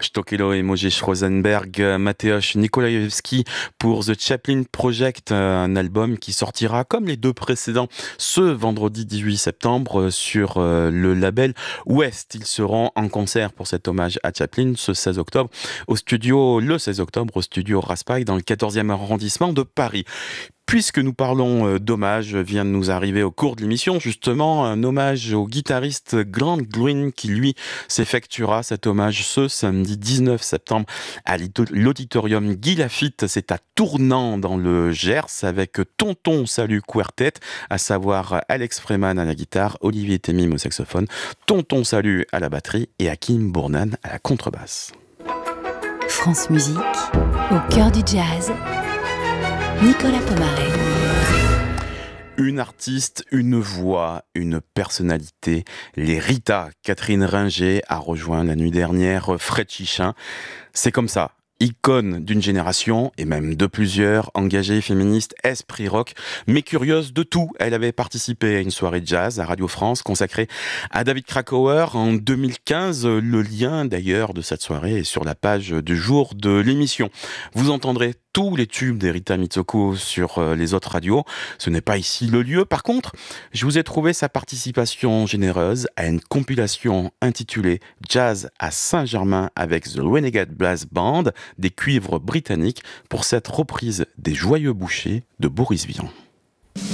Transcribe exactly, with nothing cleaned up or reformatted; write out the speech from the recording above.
Stokelo et Mojej Rosenberg, Mateusz Nikolajewski pour The Chaplin Project, un album qui sortira comme les deux précédents ce vendredi dix-huit septembre sur le label Ouest. Ils seront en concert pour cet hommage à Chaplin ce seize octobre au studio, le seize octobre au studio Raspail dans le quatorzième arrondissement de Paris. Puisque nous parlons d'hommage, vient de nous arriver au cours de l'émission justement un hommage au guitariste Grant Green qui lui s'effectuera cet hommage ce samedi dix-neuf septembre à l'auditorium Guy Lafitte. C'est à Tournant dans le Gers avec Tonton Salut Quartet, à savoir Alex Freeman à la guitare, Olivier Temim au saxophone, Tonton Salut à la batterie et Hakim Bournan à la contrebasse. France Musique, au cœur du jazz, Nicolas Pomaré. Une artiste, une voix, une personnalité. Les Rita, Catherine Ringer a rejoint la nuit dernière Fred Chichin. C'est comme ça. Icône d'une génération, et même de plusieurs, engagée féministe, esprit rock, mais curieuse de tout. Elle avait participé à une soirée jazz à Radio France consacrée à David Krakauer en deux mille quinze. Le lien d'ailleurs de cette soirée est sur la page du jour de l'émission. Vous entendrez tous les tubes d'Erita Mitsoko sur les autres radios. Ce n'est pas ici le lieu. Par contre, je vous ai trouvé sa participation généreuse à une compilation intitulée Jazz à Saint-Germain avec The Renegade Brass Band, des cuivres britanniques, pour cette reprise des Joyeux Bouchers de Boris Vian.